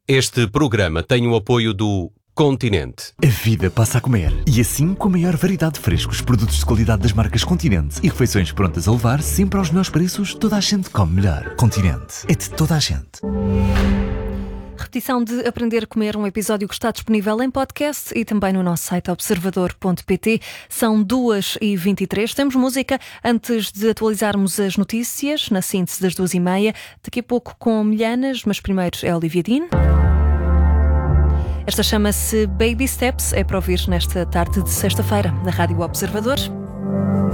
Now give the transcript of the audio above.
Este programa tem o apoio do Continente. A vida passa a comer. E assim, com a maior variedade de frescos, produtos de qualidade das marcas Continente e refeições prontas a levar, sempre aos melhores preços, toda a gente come melhor. Continente. É de toda a gente. Repetição de Aprender a Comer, um episódio que está disponível em podcast e também no nosso site observador.pt. São 2h23. Temos música antes de atualizarmos as notícias, na síntese das 2h30. Daqui a pouco com Milhanas, mas primeiro é Olivia Dean. Esta chama-se Baby Steps, é para ouvir nesta tarde de sexta-feira, na Rádio Observador.